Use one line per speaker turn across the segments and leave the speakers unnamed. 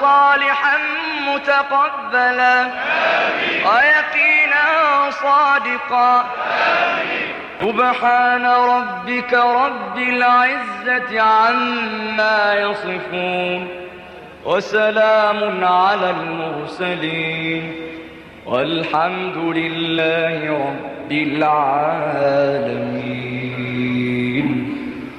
صالحا متقبلا ويقينا صادقا سبحان ربك رب العزة عما يصفون وسلام على المرسلين والحمد لله رب العالمين.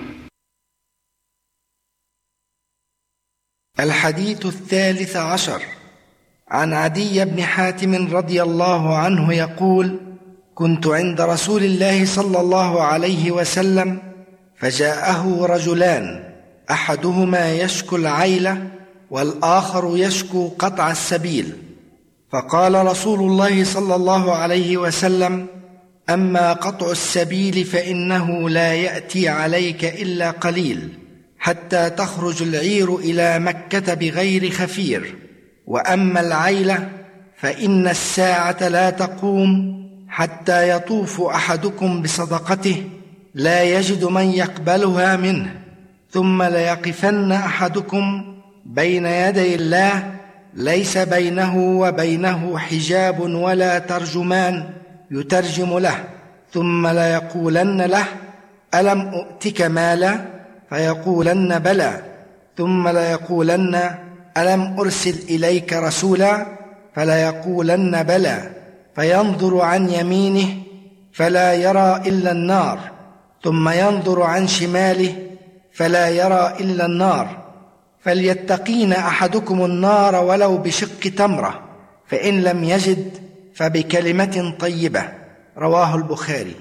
الحديث 13 عن عدي بن حاتم رضي الله عنه يقول: كنت عند رسول الله صلى الله عليه وسلم فجاءه رجلان أحدهما يشكو العيلة والآخر يشكو قطع السبيل، فقال رسول الله صلى الله عليه وسلم: أما قطع السبيل فإنه لا يأتي عليك إلا قليل حتى تخرج العير إلى مكة بغير خفير، وأما العيلة فإن الساعة لا تقوم حتى يطوف أحدكم بصدقته لا يجد من يقبلها منه، ثم ليقفن أحدكم بين يدي الله ليس بينه وبينه حجاب ولا ترجمان يترجم له، ثم ليقولن له: ألم أؤتك مالا؟ فيقولن: بلى. ثم ليقولن: ألم أرسل إليك رسولا؟ فليقولن: بلى. فينظر عن يمينه فلا يرى إلا النار، ثم ينظر عن شماله فلا يرى إلا النار، فليتقين أحدكم النار ولو بشق تمرة، فإن لم يجد فبكلمة طيبة. رواه البخاري.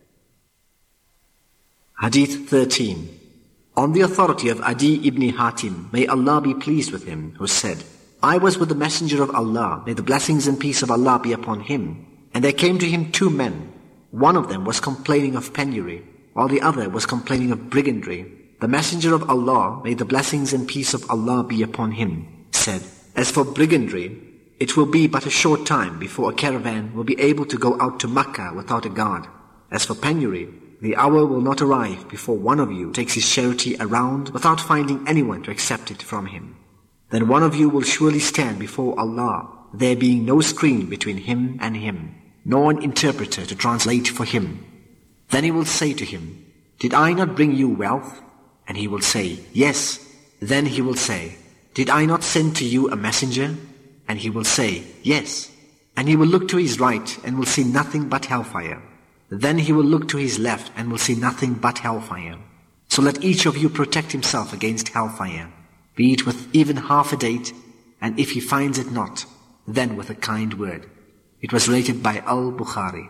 Hadith 13. On the authority of Adi ibn Hatim, may Allah be pleased with him, who said, I was with the Messenger of Allah, may the blessings and peace of Allah be upon him, and there came to him two men. One of them was complaining of penury, while the other was complaining of brigandry. The Messenger of Allah, may the blessings and peace of Allah be upon him, said, As for brigandry, it will be but a short time before a caravan will be able to go out to Makkah without a guard. As for penury, the hour will not arrive before one of you takes his charity around without finding anyone to accept it from him. Then one of you will surely stand before Allah, there being no screen between him and him, nor an interpreter to translate for him. Then he will say to him, Did I not bring you wealth? And he will say, Yes. Then he will say, Did I not send to you a messenger? And he will say, Yes. And he will look to his right and will see nothing but hellfire. Then he will look to his left and will see nothing but hellfire. So let each of you protect himself against hellfire, be it with even half a date, and if he finds it not, then with a kind word. It was rated by Al-Bukhari.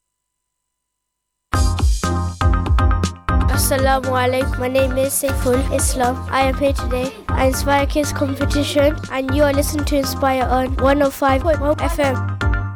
Assalamu alaikum. My name is Saiful Islam. I am here today at Inspire Kids Competition, and you are listening to Inspire on 105.1 FM.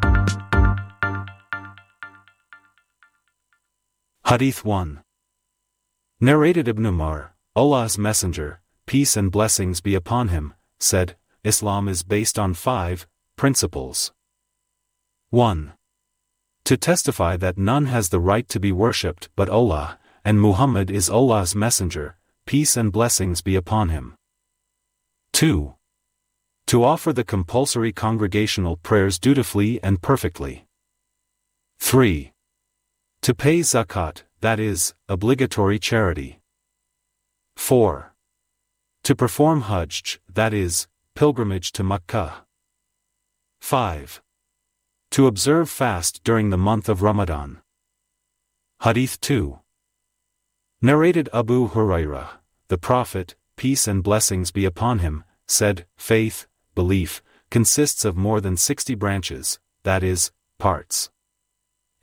Hadith 1. Narrated Ibn Umar, Allah's Messenger, peace and blessings be upon him, said, Islam is based on 5 principles. 1. To testify that none has the right to be worshipped but Allah, and Muhammad is Allah's Messenger, peace and blessings be upon him. 2. To offer the compulsory congregational prayers dutifully and perfectly. 3. To pay zakat, that is, obligatory charity. 4. To perform hajj, that is, pilgrimage to Makkah. 5. To observe fast during the month of Ramadan. Hadith 2. Narrated Abu Hurairah, the Prophet, peace and blessings be upon him, said, Faith, belief, consists of more than 60 branches, that is, parts.